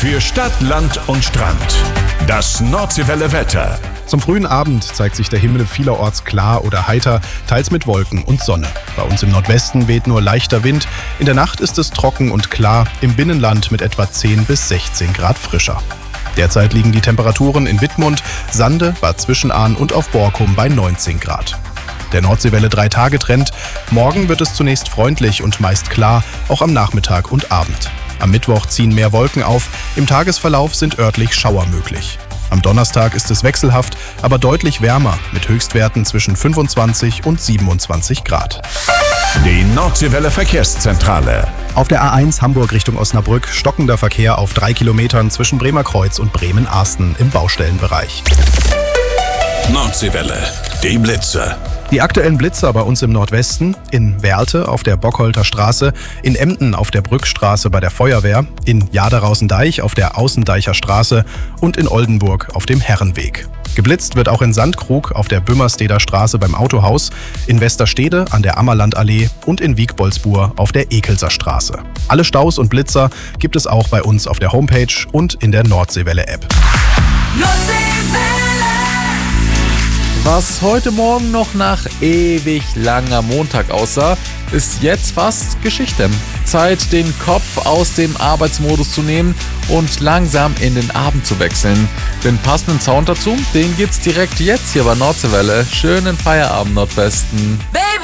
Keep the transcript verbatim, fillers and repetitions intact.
Für Stadt, Land und Strand. Das Nordseewelle Wetter. Zum frühen Abend zeigt sich der Himmel vielerorts klar oder heiter, teils mit Wolken und Sonne. Bei uns im Nordwesten weht nur leichter Wind. In der Nacht ist es trocken und klar, im Binnenland mit etwa zehn bis sechzehn Grad frischer. Derzeit liegen die Temperaturen in Wittmund, Sande, Bad Zwischenahn und auf Borkum bei neunzehn Grad. Der Nordseewelle drei Tage Trend. Morgen wird es zunächst freundlich und meist klar, auch am Nachmittag und Abend. Am Mittwoch ziehen mehr Wolken auf, im Tagesverlauf sind örtlich Schauer möglich. Am Donnerstag ist es wechselhaft, aber deutlich wärmer, mit Höchstwerten zwischen fünfundzwanzig und siebenundzwanzig Grad. Die Nordseewelle Verkehrszentrale. Auf der A eins Hamburg Richtung Osnabrück stockender Verkehr auf drei Kilometern zwischen Bremerkreuz und Bremen-Arsten im Baustellenbereich. Nordseewelle, die Blitze. Die aktuellen Blitzer bei uns im Nordwesten: in Werlte auf der Bockholter Straße, in Emden auf der Brückstraße bei der Feuerwehr, in Jaderaußendeich auf der Außendeicher Straße und in Oldenburg auf dem Herrenweg. Geblitzt wird auch in Sandkrug auf der Böhmersteder Straße beim Autohaus, in Westerstede an der Ammerlandallee und in Wiegboldsbur auf der Ekelser Straße. Alle Staus und Blitzer gibt es auch bei uns auf der Homepage und in der Nordseewelle-App. Was heute Morgen noch nach ewig langer Montag aussah, ist jetzt fast Geschichte. Zeit, den Kopf aus dem Arbeitsmodus zu nehmen und langsam in den Abend zu wechseln. Den passenden Sound dazu, den gibt's direkt jetzt hier bei Nordseewelle. Schönen Feierabend, Nordwesten. Baby.